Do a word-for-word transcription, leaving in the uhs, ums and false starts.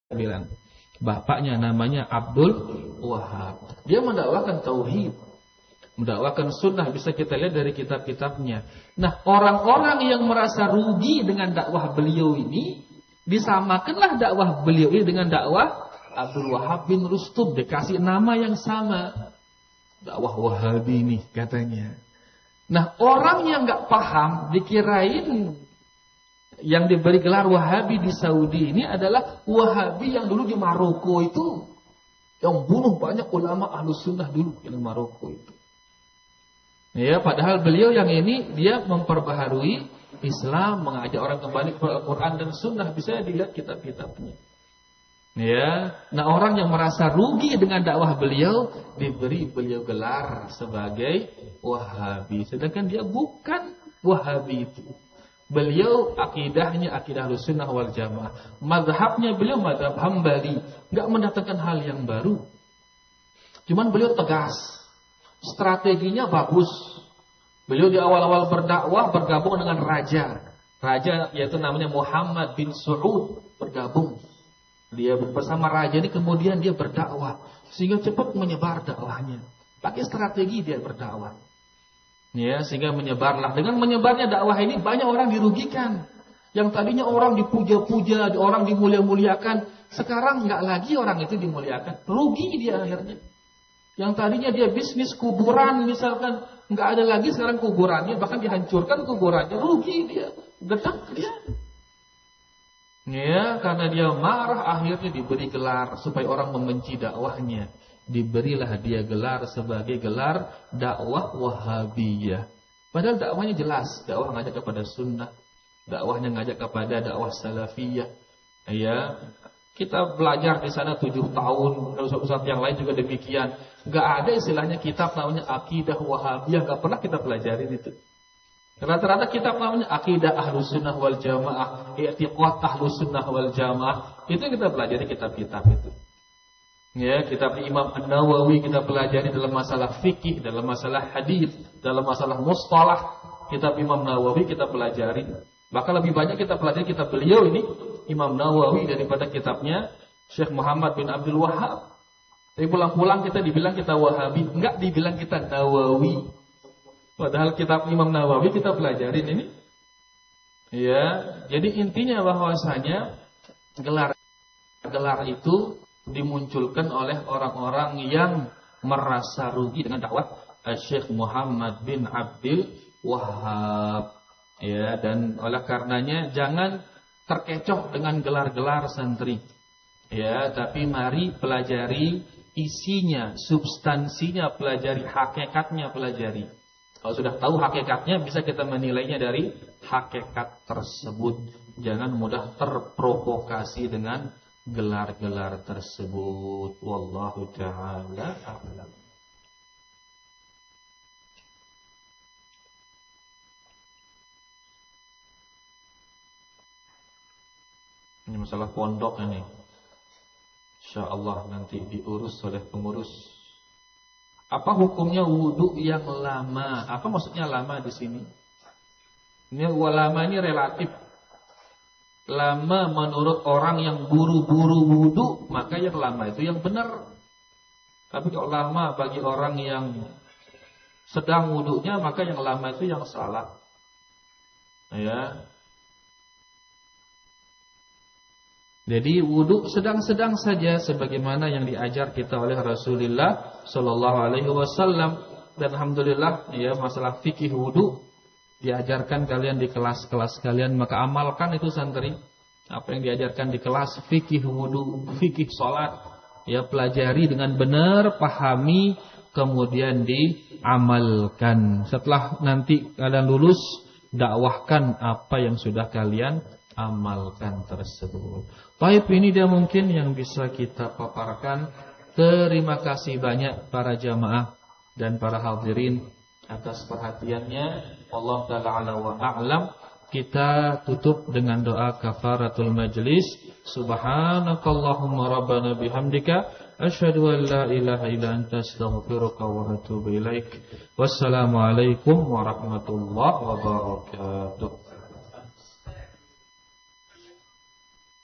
bilang. Bapaknya namanya Abdul Wahab. Dia mendakwakan tauhid, mendakwakan sunnah, bisa kita lihat dari kitab-kitabnya. Nah, orang-orang yang merasa rugi dengan dakwah beliau ini, disamakanlah dakwah beliau ini dengan dakwah Abdul Wahab bin Rustum, dikasih nama yang sama. Dakwah Wahabi nih katanya. Nah, orang yang enggak paham dikirain yang diberi gelar Wahabi di Saudi ini adalah Wahabi yang dulu di Maroko itu, yang bunuh banyak ulama Ahlus Sunnah dulu di Maroko itu. Ya, padahal beliau yang ini dia memperbaharui Islam, mengajak orang kembali kepada Al-Quran dan Sunnah, bisa dilihat kitab-kitabnya. Ya, nah orang yang merasa rugi dengan dakwah beliau diberi beliau gelar sebagai Wahabi, sedangkan dia bukan Wahabi itu. Beliau akidahnya akidah Ahlussunnah wal Jamaah, mazhabnya beliau mazhab Hambali, enggak mendatangkan hal yang baru. Cuman beliau tegas, strateginya bagus. Beliau di awal-awal berdakwah bergabung dengan raja. Raja yaitu namanya Muhammad bin Saud, bergabung. Dia bersama raja ini kemudian dia berdakwah sehingga cepat menyebar dakwahnya. Pakai strategi dia berdakwah. Ya, sehingga menyebarlah. Dengan menyebarnya dakwah ini banyak orang dirugikan. Yang tadinya orang dipuja-puja, orang dimulia-muliakan, sekarang enggak lagi orang itu dimuliakan. Rugi dia akhirnya. Yang tadinya dia bisnis kuburan misalkan, enggak ada lagi sekarang kuburannya, bahkan dihancurkan kuburannya, rugi dia. Getak dia. Ya, karena dia marah akhirnya diberi gelar supaya orang membenci dakwahnya. Diberilah dia gelar sebagai gelar dakwah Wahabiyah. Padahal dakwahnya jelas, dakwah ngajak kepada sunnah, dakwahnya ngajak kepada dakwah salafiyah. Ya, kita belajar di sana tujuh tahun, ustaz-ustaz yang lain juga demikian. Enggak ada istilahnya kitab namanya akidah Wahabiyah, enggak pernah kita pelajari itu. Rata-rata kitab namanya akidah Ahlussunnah wal Jamaah, i'tiqad Ahlussunnah wal Jamaah. Itu yang kita pelajari kitab-kitab itu. Ya, kitab Imam An-Nawawi kita pelajari dalam masalah fikih, dalam masalah hadis, dalam masalah mustalah. Kitab Imam Nawawi kita pelajari. Bahkan lebih banyak kita pelajari kitab beliau ini Imam Nawawi daripada kitabnya Syekh Muhammad bin Abdul Wahab. Tapi pulang-pulang kita dibilang kita Wahabi, enggak dibilang kita Nawawi. Padahal kitab Imam Nawawi kita pelajarin ini. Ya, jadi intinya bahwasanya gelar gelar itu dimunculkan oleh orang-orang yang merasa rugi dengan dakwah Syekh Muhammad bin Abdul Wahab. Ya, dan oleh karenanya jangan terkecoh dengan gelar-gelar santri. Ya, tapi mari pelajari isinya, substansinya pelajari, hakikatnya pelajari. Kalau sudah tahu hakikatnya bisa kita menilainya dari hakikat tersebut. Jangan mudah terprovokasi dengan gelar-gelar tersebut. Wallahu ta'ala a'lam. Ini masalah pondok ini. Insyaallah nanti diurus oleh pengurus. Apa hukumnya wudu yang lama? Apa maksudnya lama di sini? Ini lama ini relatif. Lama menurut orang yang buru-buru wudu, maka yang lama itu yang benar. Tapi kalau lama bagi orang yang sedang wudunya, maka yang lama itu yang salah. Ya. Jadi wudu sedang-sedang saja sebagaimana yang diajar kita oleh Rasulullah sallallahu alaihi wasallam. Dan alhamdulillah ya, masalah fikih wudu diajarkan kalian di kelas-kelas kalian, maka amalkan itu santri. Apa yang diajarkan di kelas fikih wudu, fikih salat, ya pelajari dengan benar, pahami, kemudian diamalkan. Setelah nanti kalian lulus, dakwahkan apa yang sudah kalian amalkan tersebut. Baik, ini dia mungkin yang bisa kita paparkan. Terima kasih banyak para jamaah dan para hadirin atas perhatiannya. Allah ta'ala wa a'lam. Kita tutup dengan doa kafaratul majlis. Subhanakallahumma rabbana bihamdika asyhadu an la ilaha illa anta astaghfiruka wa atubu ilaik. Wassalamualaikum warahmatullahi wabarakatuh.